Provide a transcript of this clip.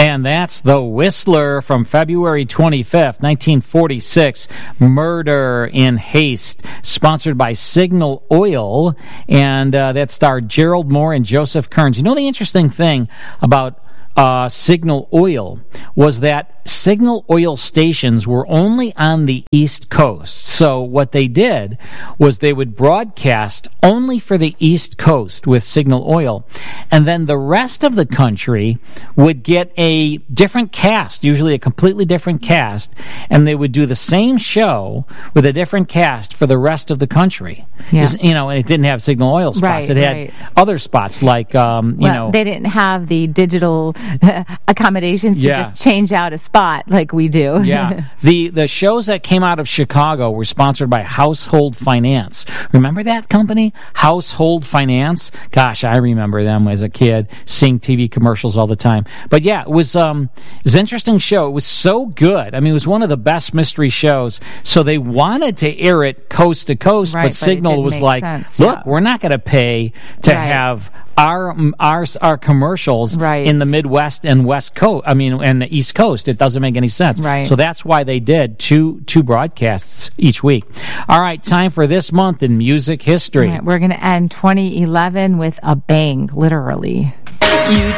and that's The Whistler from February 25th, 1946, Murder in Haste, sponsored by Signal Oil, and that starred Gerald Moore and Joseph Kearns. You know, the interesting thing about Signal Oil was that Signal Oil stations were only on the East Coast. So what they did was they would broadcast only for the East Coast with Signal Oil, and then the rest of the country would get a different cast, usually a completely different cast, and they would do the same show with a different cast for the rest of the country. Yeah. You know, it didn't have Signal Oil spots. It had other spots like, they didn't have the digital accommodations to just change out a spot like we do. Yeah. The shows that came out of Chicago were sponsored by Household Finance. Remember that company? Household Finance? Gosh, I remember them as a kid, seeing TV commercials all the time. But yeah, it was an interesting show. It was so good. I mean, it was one of the best mystery shows. So they wanted to air it coast to coast, but Signal was like, look, we're not going to pay to have our commercials in the Midwest and West Coast. I mean, and the East Coast. It doesn't make any sense. Right. So that's why they did two broadcasts each week. All right, time for this month in music history. Right, we're going to end 2011 with a bang, literally. You